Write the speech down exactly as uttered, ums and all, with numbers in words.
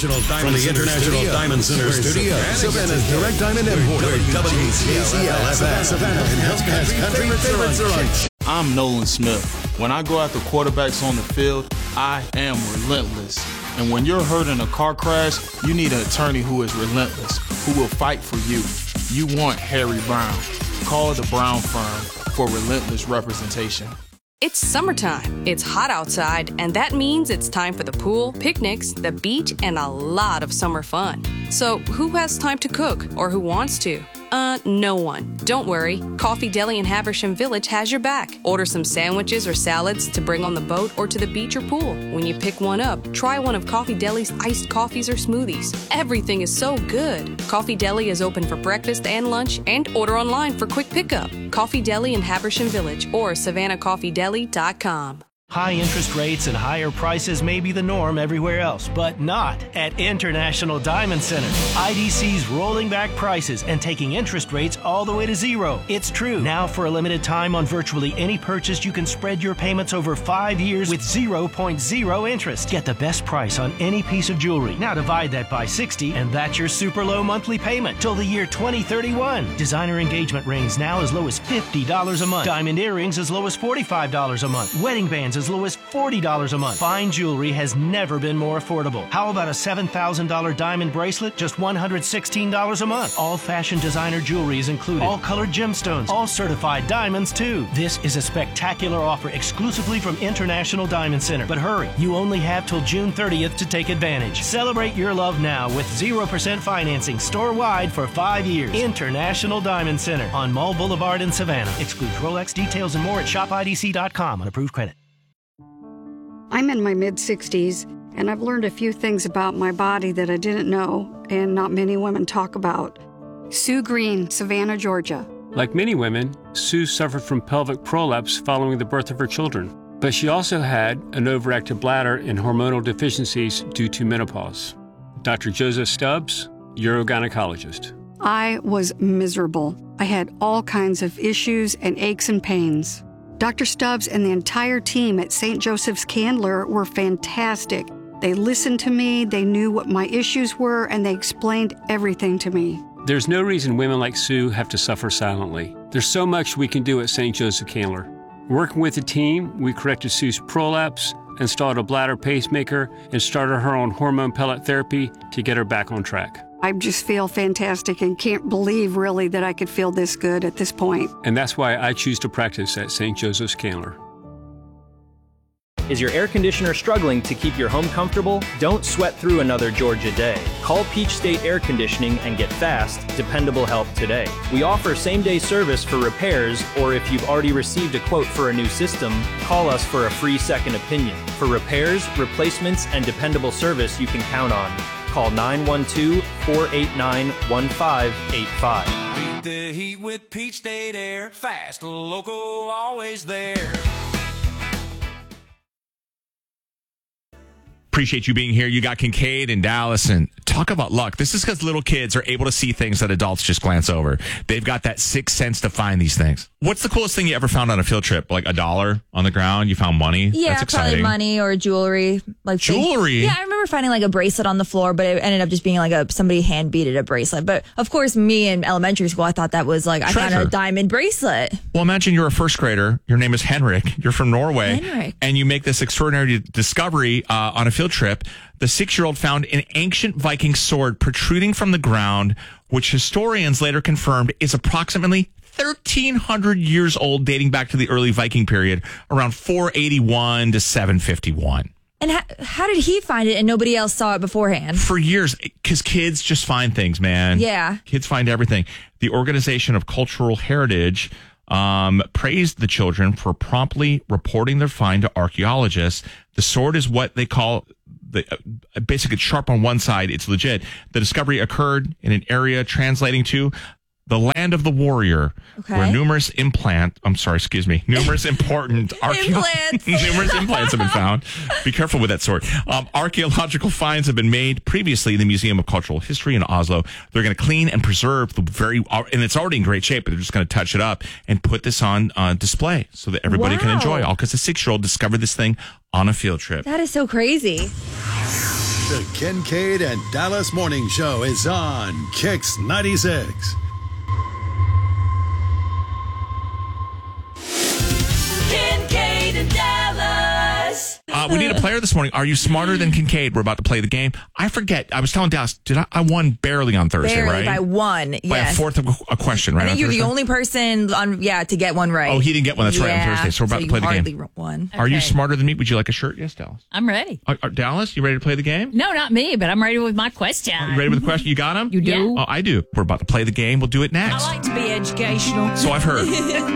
International Diamond From the International Studio. Diamond Center Studio, Savannah's Direct Diamond Importer, W J C L F M, Savannah, and Hellcats Country favorites are on. I'm Nolan Smith. When I go after quarterbacks on the field, I am relentless. And when you're hurt in a car crash, you need an attorney who is relentless, who will fight for you. You want Harry Brown. Call the Brown Firm for relentless representation. It's summertime. It's hot outside, and that means it's time for the pool, picnics, the beach, and a lot of summer fun. So who has time to cook, or who wants to? Uh, no one. Don't worry. Coffee Deli in Haversham Village has your back. Order some sandwiches or salads to bring on the boat or to the beach or pool. When you pick one up, try one of Coffee Deli's iced coffees or smoothies. Everything is so good. Coffee Deli is open for breakfast and lunch, and order online for quick pickup. Coffee Deli in Haversham Village or savannah coffee deli dot com. High interest rates and higher prices may be the norm everywhere else, but not at International Diamond Center. I D C's rolling back prices and taking interest rates all the way to zero. It's true. Now for a limited time on virtually any purchase, you can spread your payments over five years with zero point zero interest. Get the best price on any piece of jewelry. Now divide that by sixty, and that's your super low monthly payment till the year twenty thirty-one. Designer engagement rings now as low as fifty dollars a month. Diamond earrings as low as forty-five dollars a month. Wedding bands as low as forty dollars a month. Fine jewelry has never been more affordable. How about a seven thousand dollars diamond bracelet, just one hundred sixteen dollars a month? All fashion designer jewelry is included. All colored gemstones. All certified diamonds, too. This is a spectacular offer exclusively from International Diamond Center. But hurry, you only have till June thirtieth to take advantage. Celebrate your love now with zero percent financing store-wide for five years. International Diamond Center on Mall Boulevard in Savannah. Excludes Rolex. Details and more at shop I D C dot com on approved credit. I'm in my mid-sixties, and I've learned a few things about my body that I didn't know and not many women talk about. Sue Green, Savannah, Georgia. Like many women, Sue suffered from pelvic prolapse following the birth of her children, but she also had an overactive bladder and hormonal deficiencies due to menopause. Doctor Joseph Stubbs, urogynecologist. I was miserable. I had all kinds of issues and aches and pains. Doctor Stubbs and the entire team at Saint Joseph's Candler were fantastic. They listened to me, they knew what my issues were, and they explained everything to me. There's no reason women like Sue have to suffer silently. There's so much we can do at Saint Joseph Candler. Working with the team, we corrected Sue's prolapse, installed a bladder pacemaker, and started her on hormone pellet therapy to get her back on track. I just feel fantastic and can't believe really that I could feel this good at this point. And that's why I choose to practice at Saint Joseph's Candler. Is your air conditioner struggling to keep your home comfortable? Don't sweat through another Georgia day. Call Peach State Air Conditioning and get fast, dependable help today. We offer same-day service for repairs, or if you've already received a quote for a new system, call us for a free second opinion. For repairs, replacements, and dependable service you can count on. Call nine one two, four eight nine, one five eight five. Beat the heat with Peach State Air. Fast, local, always there. Appreciate you being here. You got Kincaid and Dallas, and talk about luck. This is because little kids are able to see things that adults just glance over. They've got that sixth sense to find these things. What's the coolest thing you ever found on a field trip? Like a dollar on the ground? You found money? Yeah, That's exciting. probably money or jewelry. Like jewelry? Things. Yeah, I remember finding like a bracelet on the floor, but it ended up just being like a somebody hand beaded a bracelet. But of course, me in elementary school, I thought that was like Treasure. I found a diamond bracelet. Well, imagine you're a first grader. Your name is Henrik. You're from Norway. Henrik. And you make this extraordinary discovery uh, on a field trip. The six-year-old found an ancient Viking sword protruding from the ground, which historians later confirmed is approximately thirteen hundred years old, dating back to the early Viking period, around four eighty-one to seven fifty-one. And how, how did he find it and nobody else saw it beforehand? For years, because kids just find things, man. Yeah. Kids find everything. The Organization of Cultural Heritage um, praised the children for promptly reporting their find to archaeologists. The sword is what they call... The, uh, basically, it's sharp on one side. It's legit. The discovery occurred in an area translating to the land of the warrior, okay. where numerous implant, I'm sorry, excuse me, numerous important archeo- implants. numerous implants have been found. Be careful with that sword. Um, archaeological finds have been made previously in the Museum of Cultural History in Oslo. They're going to clean and preserve the very, and it's already in great shape, but they're just going to touch it up and put this on uh, display so that everybody wow. can enjoy. All because a six-year-old discovered this thing on a field trip. That is so crazy. The Kincaid and Dallas Morning Show is on Kix ninety-six. Kincaid and Dallas. Uh, we need a player this morning. Are you smarter than Kincaid? We're about to play the game. I forget. I was telling Dallas, did I, I won barely on Thursday, Barely right? by one, By yes. a fourth of a question, right? I think on you're the Thursday? only person on, yeah, to get one right. Oh, he didn't get one. That's right, on Yeah, Thursday. So we're about so to play you the hardly game. won. Are you Okay. smarter than me? Would you like a shirt? Yes, Dallas. I'm ready. Uh, uh, Dallas, you ready to play the game? No, not me, but I'm ready with my question. You ready with the question? You got him? You do? Oh, I do. We're about to play the game. We'll do it next. I like to be educational. So I've heard.